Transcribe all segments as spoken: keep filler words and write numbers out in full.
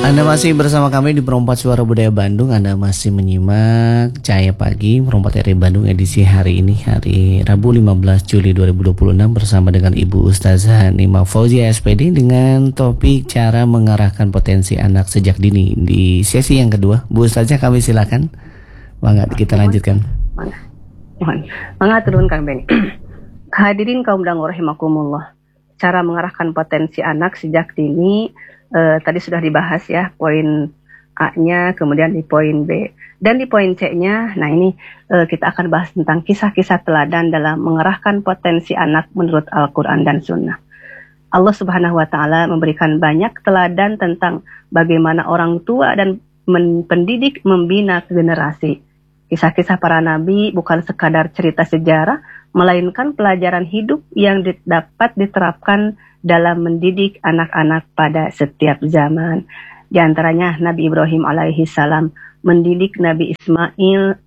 Anda masih bersama kami di Perompak Suara Budaya Bandung. Anda masih menyimak Cahaya Pagi Perompak R I Bandung edisi hari ini, hari Rabu lima belas Juli dua ribu dua puluh enam, bersama dengan Ibu Ustazah Nima Fauzia S P D dengan topik cara mengarahkan potensi anak sejak dini. Di sesi yang kedua, Bu Ustazah, kami silakan. Mangga kita lanjutkan. Mohon. Mangga turun Kang Beni. Hadirin kaum dangu rahimakumullah. Cara mengarahkan potensi anak sejak dini Uh, tadi sudah dibahas ya, poin A-nya, kemudian di poin B. Dan di poin C-nya, nah ini uh, kita akan bahas tentang kisah-kisah teladan dalam mengarahkan potensi anak menurut Al-Quran dan Sunnah. Allah Subhanahu wa Ta'ala memberikan banyak teladan tentang bagaimana orang tua dan men- pendidik membina generasi. Kisah-kisah para nabi bukan sekadar cerita sejarah, melainkan pelajaran hidup yang di- dapat diterapkan dalam mendidik anak-anak pada setiap zaman. Di antaranya Nabi Ibrahim alaihi salam mendidik Nabi Ismail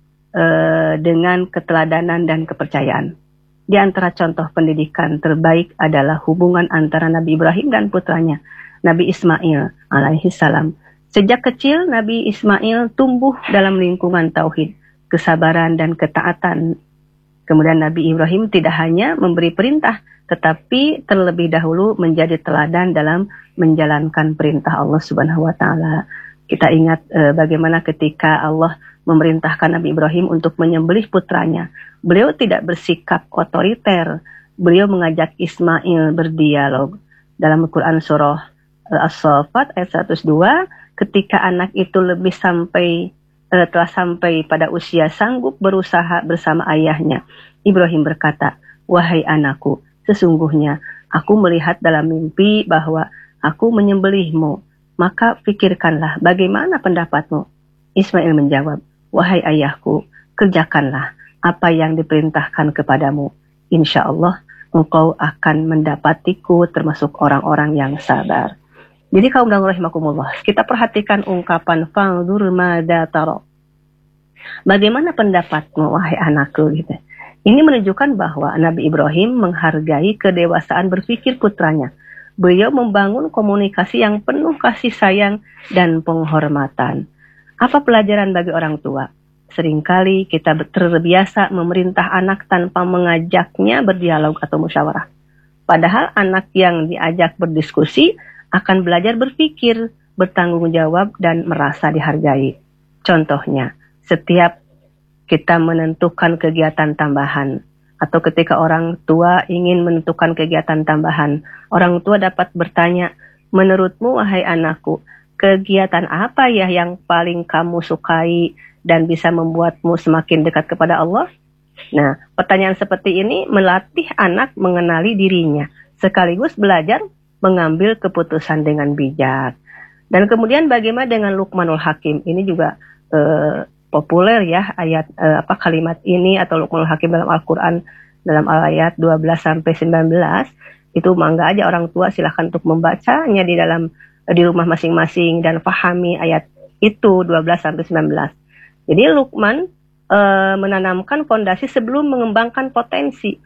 uh, dengan keteladanan dan kepercayaan. Di antara contoh pendidikan terbaik adalah hubungan antara Nabi Ibrahim dan putranya, Nabi Ismail alaihi salam. Sejak kecil Nabi Ismail tumbuh dalam lingkungan tauhid, kesabaran dan ketaatan. Kemudian Nabi Ibrahim tidak hanya memberi perintah, tetapi terlebih dahulu menjadi teladan dalam menjalankan perintah Allah Subhanahu wa Ta'ala. Kita ingat e, bagaimana ketika Allah memerintahkan Nabi Ibrahim untuk menyembelih putranya. Beliau tidak bersikap otoriter. Beliau mengajak Ismail berdialog. Dalam Al-Quran surah e, As-Saffat ayat seratus dua, ketika anak itu lebih sampai e, telah sampai pada usia sanggup berusaha bersama ayahnya, Ibrahim berkata, "Wahai anakku, sesungguhnya aku melihat dalam mimpi bahwa aku menyembelihmu, maka pikirkanlah bagaimana pendapatmu." Ismail menjawab, "Wahai ayahku, kerjakanlah apa yang diperintahkan kepadamu. Insya Allah engkau akan mendapatiku termasuk orang-orang yang sabar." Jadi kaum dangu rahimakumullah, kita perhatikan ungkapan fangdur mada taro. Bagaimana pendapatmu wahai anakku gitu. Ini menunjukkan bahwa Nabi Ibrahim menghargai kedewasaan berpikir putranya. Beliau membangun komunikasi yang penuh kasih sayang dan penghormatan. Apa pelajaran bagi orang tua? Seringkali kita terbiasa memerintah anak tanpa mengajaknya berdialog atau musyawarah. Padahal anak yang diajak berdiskusi akan belajar berpikir, bertanggung jawab, dan merasa dihargai. Contohnya, setiap kita menentukan kegiatan tambahan, atau ketika orang tua ingin menentukan kegiatan tambahan, orang tua dapat bertanya, "Menurutmu wahai anakku, kegiatan apa ya yang paling kamu sukai dan bisa membuatmu semakin dekat kepada Allah?" Nah, pertanyaan seperti ini melatih anak mengenali dirinya, sekaligus belajar mengambil keputusan dengan bijak. Dan kemudian bagaimana dengan Luqmanul Hakim? Ini juga eh, populer ya ayat eh, apa kalimat ini atau Luqmanul Hakim dalam Al-Qur'an dalam ayat dua belas sampai sembilan belas. Itu mangga aja orang tua silakan untuk membacanya di dalam di rumah masing-masing dan pahami ayat itu dua belas sampai sembilan belas. Jadi Luqman eh, menanamkan fondasi sebelum mengembangkan potensi.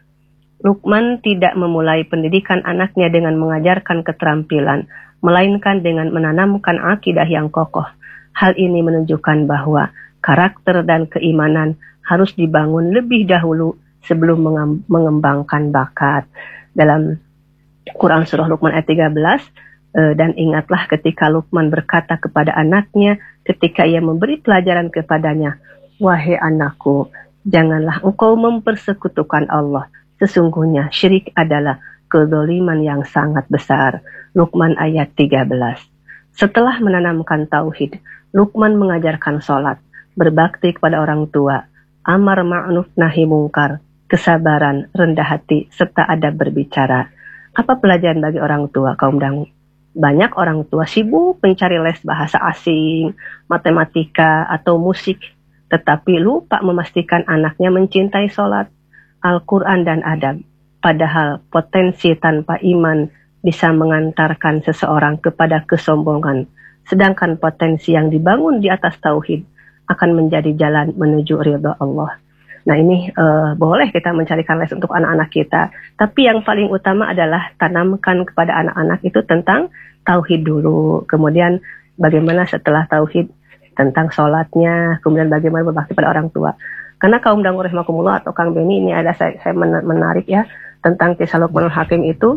Luqman tidak memulai pendidikan anaknya dengan mengajarkan keterampilan, melainkan dengan menanamkan akidah yang kokoh. Hal ini menunjukkan bahwa karakter dan keimanan harus dibangun lebih dahulu sebelum mengembangkan bakat. Dalam Quran surah Luqman ayat tiga belas, e, dan ingatlah ketika Luqman berkata kepada anaknya ketika ia memberi pelajaran kepadanya, "Wahai anakku, janganlah engkau mempersekutukan Allah. Sesungguhnya syirik adalah kezaliman yang sangat besar." Luqman ayat tiga belas. Setelah menanamkan tauhid, Luqman mengajarkan sholat, berbakti kepada orang tua, amar ma'ruf nahi mungkar, kesabaran, rendah hati, serta adab berbicara. Apa pelajaran bagi orang tua kaum dangu? Banyak orang tua sibuk mencari les bahasa asing, matematika, atau musik, tetapi lupa memastikan anaknya mencintai sholat, Al-Quran, dan adab. Padahal potensi tanpa iman bisa mengantarkan seseorang kepada kesombongan, sedangkan potensi yang dibangun di atas tauhid akan menjadi jalan menuju ridha Allah. Nah ini uh, boleh kita mencarikan les untuk anak-anak kita, tapi yang paling utama adalah tanamkan kepada anak-anak itu tentang tauhid dulu, kemudian bagaimana setelah tauhid tentang sholatnya, kemudian bagaimana berbakti pada orang tua. Karena kaum dangu rahimakumullah atau Kang Beni, ini ada saya, saya menarik ya tentang kisah Luqmanul Hakim itu,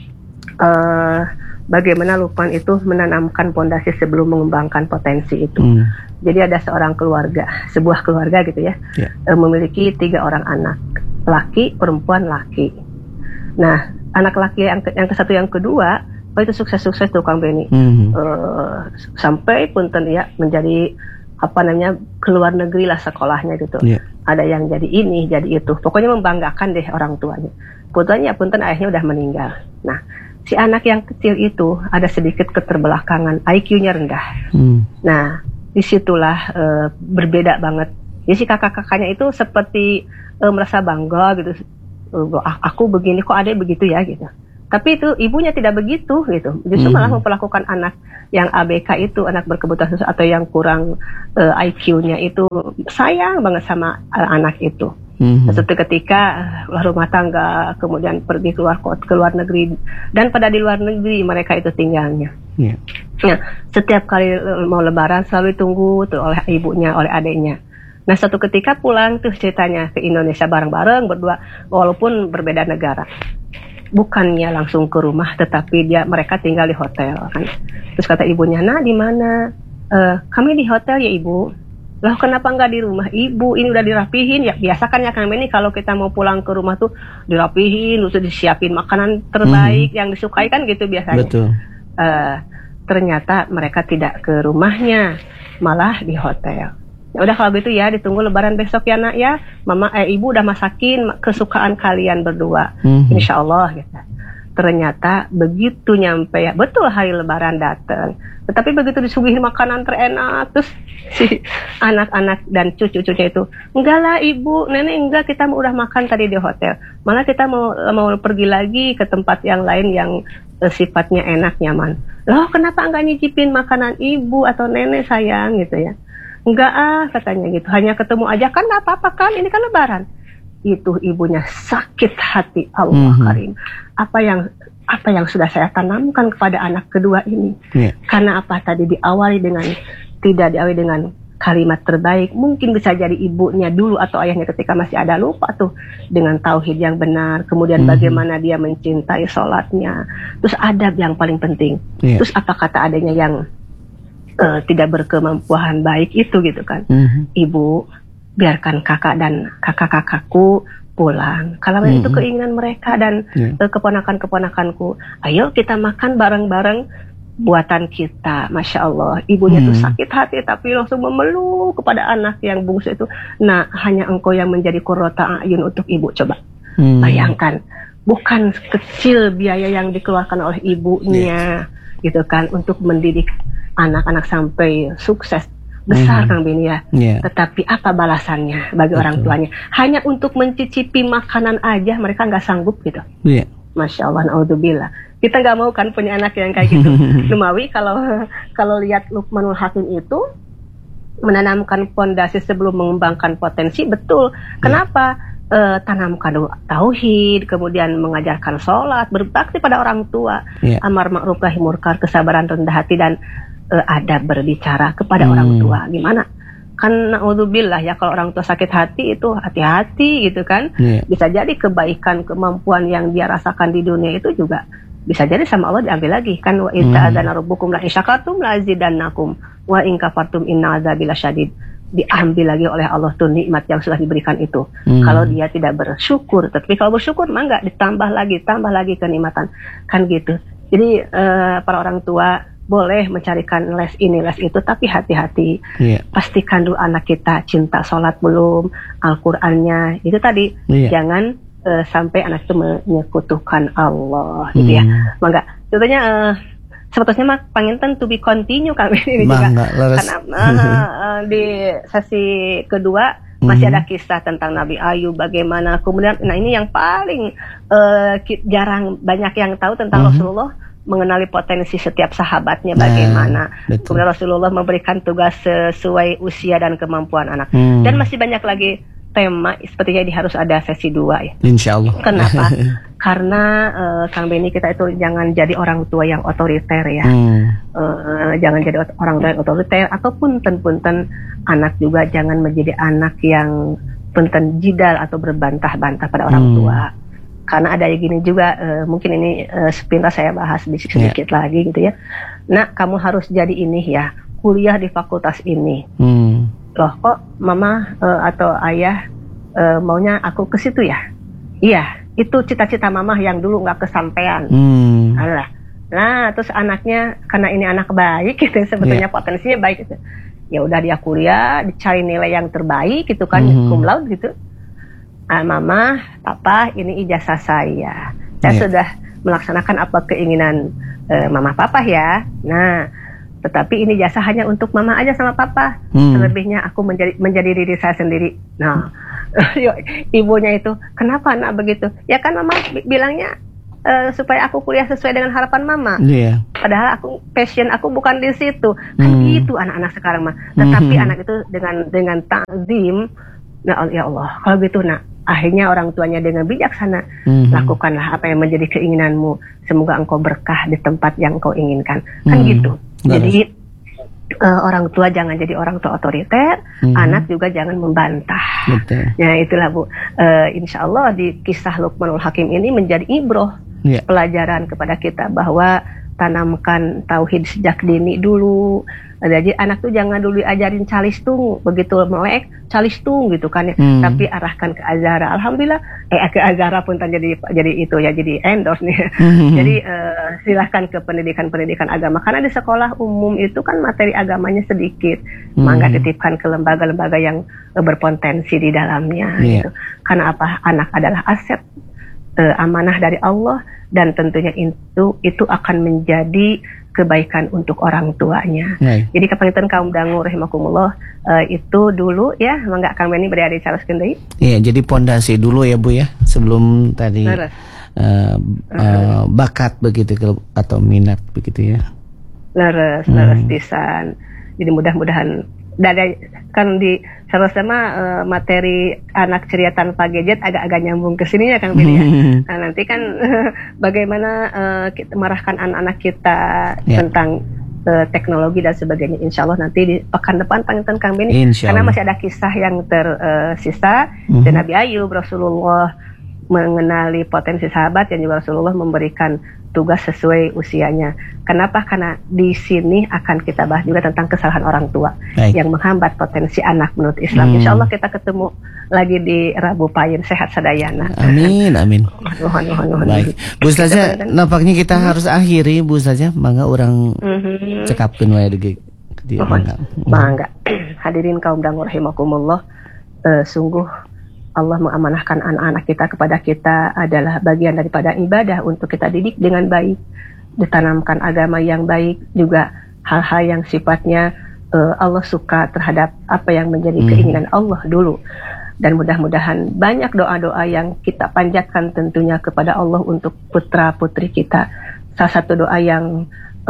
uh, bagaimana Luqman itu menanamkan pondasi sebelum mengembangkan potensi itu. Hmm. Jadi ada seorang keluarga, sebuah keluarga gitu ya, yeah. uh, memiliki tiga orang anak, laki, perempuan, laki. Nah, anak laki yang ke, yang ke satu yang kedua, oh itu sukses-sukses tuh Kang Beni, hmm. uh, sampai punten ya menjadi apa namanya keluar negeri lah sekolahnya gitu. Yeah. Ada yang jadi ini, jadi itu. Pokoknya membanggakan deh orang tuanya. Putranya punten ayahnya udah meninggal. Nah, si anak yang kecil itu ada sedikit keterbelakangan, I Q-nya rendah. Hmm. Nah, disitulah uh, berbeda banget. Jadi si kakak-kakaknya itu seperti uh, merasa bangga gitu. Uh, aku begini kok ada begitu ya gitu. Tapi itu ibunya tidak begitu gitu. Justru hmm. malah memperlakukan anak yang A B K itu, anak berkebutuhan khusus atau yang kurang uh, I Q-nya itu sayang banget sama uh, anak itu. Hmm. Suatu ketika uh, rumah tangga, kemudian pergi keluar kota, keluar negeri, dan pada di luar negeri mereka itu tinggalnya. Yeah. Nah, setiap kali uh, mau lebaran selalu ditunggu tuh oleh ibunya, oleh adiknya. Nah, suatu ketika pulang tuh ceritanya ke Indonesia bareng-bareng berdua, walaupun berbeda negara. Bukannya langsung ke rumah, tetapi dia mereka tinggal di hotel kan. Terus kata ibunya, nah di mana? E, kami di hotel ya ibu. Lah kenapa nggak di rumah ibu? Ini udah dirapihin ya. Biasa kan ya kami ini kalau kita mau pulang ke rumah tuh dirapihin, terus disiapin makanan terbaik hmm. yang disukai kan gitu biasanya. Betul. E, ternyata mereka tidak ke rumahnya, malah di hotel. Ya udah kalau gitu ya ditunggu lebaran besok ya nak ya, mama eh ibu udah masakin kesukaan kalian berdua, mm-hmm. insya Allah gitu. Ternyata begitu nyampe ya betul hari lebaran datang, tetapi begitu disuguhin makanan terenak terus si anak-anak dan cucu-cucunya itu enggak lah ibu, nenek enggak, kita mau udah makan tadi di hotel, malah kita mau mau pergi lagi ke tempat yang lain yang eh, sifatnya enak nyaman. Loh kenapa enggak nyicipin makanan ibu atau nenek sayang gitu ya? Enggak ah katanya gitu, hanya ketemu aja kan gak apa-apa kan, ini kan lebaran. Itu ibunya sakit hati, Allah mm-hmm. karim. Apa yang apa yang sudah saya tanamkan kepada anak kedua ini. Yeah. Karena apa tadi diawali dengan tidak diawali dengan kalimat terbaik, mungkin bisa jadi ibunya dulu atau ayahnya ketika masih ada lupa tuh dengan tauhid yang benar, kemudian mm-hmm. bagaimana dia mencintai sholatnya, terus adab yang paling penting. Yeah. Terus apa kata adanya yang Uh, tidak berkemampuan baik itu gitu kan, mm-hmm. ibu biarkan kakak dan kakak-kakakku pulang kalau mm-hmm. itu keinginan mereka dan yeah. uh, keponakan-keponakanku, ayo kita makan bareng-bareng buatan kita. Masya Allah, ibunya mm-hmm. tuh sakit hati tapi langsung memeluk kepada anak yang bungsu itu. Nah, hanya engkau yang menjadi qurrata a'yun untuk ibu. Coba mm-hmm. bayangkan, bukan kecil biaya yang dikeluarkan oleh ibunya yeah. gitu kan untuk mendidik anak-anak sampai sukses besar mm. Kang Beni ya. Yeah. Tetapi apa balasannya bagi Betul. Orang tuanya? Hanya untuk mencicipi makanan aja mereka nggak sanggup gitu. Yeah. Masya Allah, naudzubillah. Kita nggak mau kan punya anak yang kayak gitu. Lumawi kalau kalau lihat Luqmanul Hakim itu menanamkan pondasi sebelum mengembangkan potensi, betul. Kenapa? Yeah. Uh, tanamkan tauhid, kemudian mengajarkan sholat, berbakti pada orang tua, yeah. amar ma'ruf nahi munkar, kesabaran rendah hati dan uh, adab berbicara kepada hmm. orang tua. Gimana? Kan naudzubillah ya, kalau orang tua sakit hati itu hati-hati gitu kan. Yeah. Bisa jadi kebaikan, kemampuan yang dia rasakan di dunia itu juga bisa jadi sama Allah diambil lagi kan. Wa idza adzana rabbukum la in syakartum la azidannakum wa in kafartum inna adzabi lasyadid. Diambil lagi oleh Allah tuh nikmat yang sudah diberikan itu. Hmm. Kalau dia tidak bersyukur, tapi kalau bersyukur mah enggak, ditambah lagi, tambah lagi kenikmatan. Kan gitu. Jadi uh, para orang tua boleh mencarikan les ini, les itu, tapi hati-hati. Yeah. Pastikan dulu anak kita cinta sholat belum, Al-Qur'annya. Itu tadi, yeah. jangan uh, sampai anak itu menyekutukan Allah, gitu hmm. ya. Mangga. Contohnya uh, sebetulnya mah panginten to be continue kami ini juga karena uh, uh, di sesi kedua mm-hmm. masih ada kisah tentang Nabi Ayub bagaimana, kemudian nah ini yang paling uh, jarang banyak yang tahu tentang mm-hmm. Rasulullah, mengenali potensi setiap sahabatnya bagaimana. Nah, kemudian Rasulullah memberikan tugas sesuai usia dan kemampuan anak. Mm. Dan masih banyak lagi tema sepertinya ini harus ada sesi dua ya. Insya Allah. Kenapa? Karena uh, Kang Benny, kita itu jangan jadi orang tua yang otoriter ya. Hmm. Uh, jangan jadi orang tua yang otoriter, ataupun punten-punten anak juga jangan menjadi anak yang punten jidal atau berbantah-bantah pada orang hmm. tua. Karena ada yang gini juga, uh, mungkin ini uh, sepintas saya bahas sedikit-sedikit yeah. lagi gitu ya. Nah, kamu harus jadi ini ya, kuliah di fakultas ini. Hmm. Loh kok mama uh, atau ayah uh, maunya aku ke situ ya? Iya, itu cita-cita mama yang dulu nggak kesampaian. Hmm. Alah. Nah, terus anaknya karena ini anak baik gitu, sebetulnya yeah. potensinya baik gitu. Ya udah dia kuliah, dicari nilai yang terbaik gitu kan, mm-hmm. cum laude gitu. Ah, mama, papa, ini ijazah saya. Saya yeah. sudah melaksanakan apa keinginan uh, mama papa ya. Nah. Tetapi ini jasa hanya untuk mama aja sama papa. Hmm. Selebihnya aku menjadi menjadi diri saya sendiri. Nah, ibunya itu, kenapa nak begitu? Ya kan mama bilangnya uh, supaya aku kuliah sesuai dengan harapan mama. Yeah. Padahal aku passion aku bukan di situ. Kan hmm. gitu anak-anak sekarang mah. Tetapi hmm. anak itu dengan dengan ta'zim, nah ya Allah, kalau gitu nak, akhirnya orang tuanya dengan bijaksana, hmm. lakukanlah apa yang menjadi keinginanmu. Semoga engkau berkah di tempat yang engkau inginkan. Kan hmm. gitu. Jadi uh, orang tua jangan jadi orang tua otoriter, mm-hmm. anak juga jangan membantah. Betul. Ya itulah Bu. Uh, insya Allah di kisah Luqmanul Hakim ini menjadi ibroh, yeah. pelajaran kepada kita bahwa tanamkan tauhid sejak dini dulu. Jadi anak tuh jangan dulu ajarin calistung, begitu melek calistung gitu kan ya. Hmm. Tapi arahkan ke Azhara. Alhamdulillah, eh ke Azhara pun jadi jadi itu ya, jadi endorse nih. Hmm. Jadi uh, silahkan ke pendidikan-pendidikan agama, karena di sekolah umum itu kan materi agamanya sedikit. Hmm. Mangga titipkan ke lembaga-lembaga yang uh, berpotensi di dalamnya. Yeah. Gitu. Karena apa? Anak adalah aset uh, amanah dari Allah, dan tentunya itu itu akan menjadi kebaikan untuk orang tuanya. Nah. Jadi kepangitan kaum dangu rahimakumullah, uh, itu dulu ya, mangga Kang Benny berada di Charles Kendai. Iya, jadi pondasi dulu ya Bu ya, sebelum tadi uh, uh, bakat begitu atau minat begitu ya. Leres, leres hmm. pisan. Jadi mudah-mudahan dari kan di sama-sama uh, materi anak ceria tanpa gadget agak-agak nyambung ke sini ya Kang Benny ya. Nah, nanti kan uh, bagaimana uh, kita marahkan anak-anak kita yeah. tentang uh, teknologi dan sebagainya. Insya Allah nanti di pekan depan panggilkan Kang Benny, karena masih ada kisah yang tersisa. Uh, dan Nabi Ayub, Rasulullah mengenali potensi sahabat, dan juga Rasulullah memberikan tugas sesuai usianya. Kenapa? Karena di sini akan kita bahas juga tentang kesalahan orang tua Baik. yang menghambat potensi anak menurut Islam. Hmm. Insya Allah kita ketemu lagi di Rabu Payun, sehat sadayana. Amin, amin. Baik, Bu Ustazah, nampaknya kita hmm. harus akhiri Bu Ustazah. Mangga orang hmm. cekapkeun wae di di mangga. Mangga. Hadirin kaum dangu rahimakumullah, uh, sungguh Allah mengamanahkan anak-anak kita kepada kita adalah bagian daripada ibadah untuk kita didik dengan baik, ditanamkan agama yang baik, juga hal-hal yang sifatnya uh, Allah suka terhadap apa yang menjadi hmm. keinginan Allah dulu. Dan mudah-mudahan banyak doa-doa yang kita panjatkan tentunya kepada Allah untuk putra-putri kita. Salah satu doa yang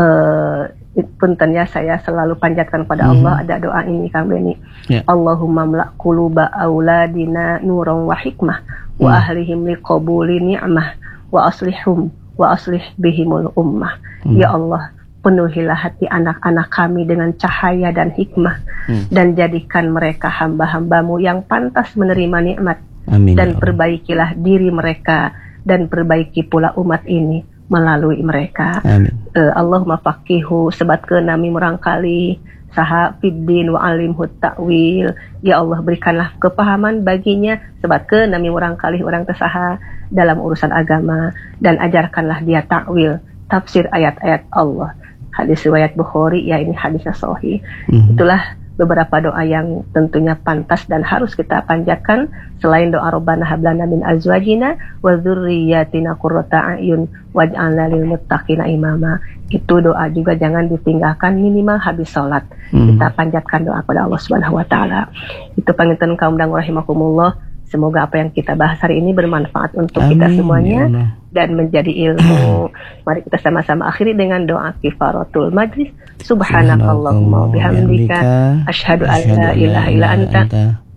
uh, puntennya saya selalu panjatkan pada mm-hmm. Allah, ada doa ini Kang Benny. Yeah. Allahumma mla' quluba auladina nuran wa hikmah mm. wa ahlihim liqabuli ni'mah wa aslihum wa aslih bihimul ummah. Mm. Ya Allah, penuhilah hati anak-anak kami dengan cahaya dan hikmah, mm. dan jadikan mereka hamba-hambamu yang pantas menerima nikmat. Amin. Dan perbaikilah diri mereka, dan perbaiki pula umat ini melalui mereka. Amin. Uh, Allahumma faqihu sebatkeun nami murangkali saha fiddin wa alimhu ta'wil. Ya Allah, berikanlah kepahaman baginya sebatkeun nami murangkali urang teh saha dalam urusan agama, dan ajarkanlah dia ta'wil, tafsir ayat-ayat Allah. Hadis riwayat Bukhari, ya ini hadisnya sahih. Mm-hmm. Itulah beberapa doa yang tentunya pantas dan harus kita panjatkan selain doa Rabbana hab lana min azwajina wa dzurriyyatina qurrata a'yun waj'alna lil muttaqina imama. Itu doa juga jangan ditinggalkan minimal habis salat. Hmm. Kita panjatkan doa kepada Allah Subhanahu wa taala. Itu panginten kaum dangu rahimakumullah. Semoga apa yang kita bahas hari ini bermanfaat untuk Amin, kita semuanya ya dan menjadi ilmu. Mari kita sama-sama akhiri dengan doa kifaratul majlis. Subhanakallahumma wa bihamdika asyhadu an la ilaha illa anta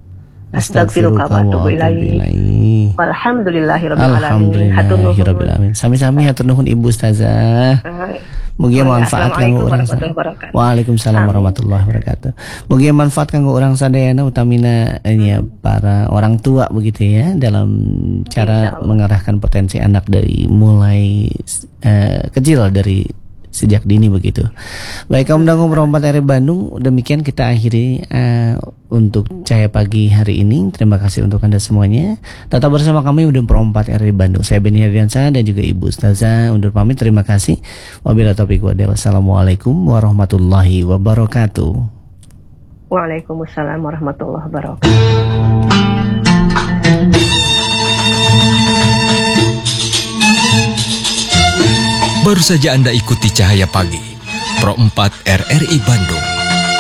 Astaghfiruka wa atubu ilaik. Walhamdulillahirabbil alamin. Alhamdulillahirabbil alamin. Sami-sami hatur nuhun Ibu Ustazah. Mugi manfaat kanggo urang. Waalaikumsalam warahmatullahi wabarakatuh. Mugi manfaat kanggo urang sadayana utamina nya para orang tua begitu ya dalam cara mengarahkan potensi anak dari mulai uh, kecil dari sejak dini begitu. Baik, kaum dangu Rompat R I Bandung, demikian kita akhiri uh, untuk Cahaya Pagi hari ini. Terima kasih untuk Anda semuanya. Tetap bersama kami udah Rompat R I Bandung. Saya Beni Herdiansyah dan juga Ibu Ustazah undur pamit. Terima kasih. Wabillahi taufiq wal hidayah. Wassalamualaikum warahmatullahi wabarakatuh. Waalaikumsalam warahmatullahi wabarakatuh. Baru saja Anda ikuti Cahaya Pagi, Pro empat R R I Bandung.